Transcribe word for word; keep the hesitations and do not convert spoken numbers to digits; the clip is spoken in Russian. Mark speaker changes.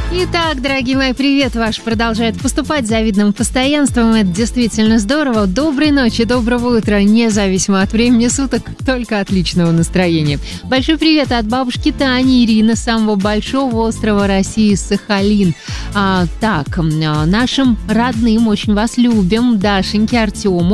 Speaker 1: Итак, дорогие мои, привет ваш продолжает поступать с завидным постоянством. Это действительно здорово. Доброй ночи, доброго утра, независимо от времени суток, только отличного настроения. Большой привет от бабушки Тани, Ирины, самого большого острова России, Сахалин. А, так, нашим родным очень вас любим, Дашеньке, Артему,